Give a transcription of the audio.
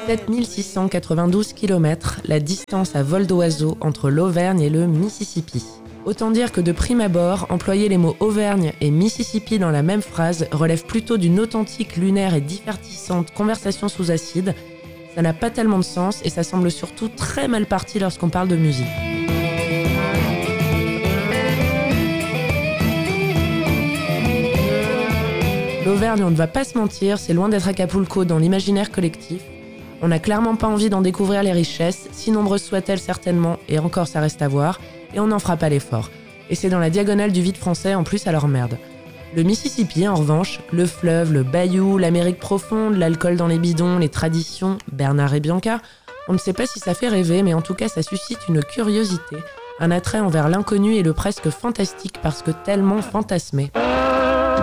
7692 km, la distance à vol d'oiseau entre l'Auvergne et le Mississippi. Autant dire que de prime abord, employer les mots Auvergne et Mississippi dans la même phrase relève plutôt d'une authentique, lunaire et divertissante conversation sous acide. Ça n'a pas tellement de sens et ça semble surtout très mal parti lorsqu'on parle de musique. L'Auvergne, on ne va pas se mentir, c'est loin d'être Acapulco dans l'imaginaire collectif. On n'a clairement pas envie d'en découvrir les richesses, si nombreuses soient-elles certainement, et encore ça reste à voir, et on n'en fera pas l'effort. Et c'est dans la diagonale du vide français en plus, alors merde. Le Mississippi, en revanche, le fleuve, le bayou, l'Amérique profonde, l'alcool dans les bidons, les traditions, Bernard et Bianca, on ne sait pas si ça fait rêver, mais en tout cas ça suscite une curiosité, un attrait envers l'inconnu et le presque fantastique parce que tellement fantasmé.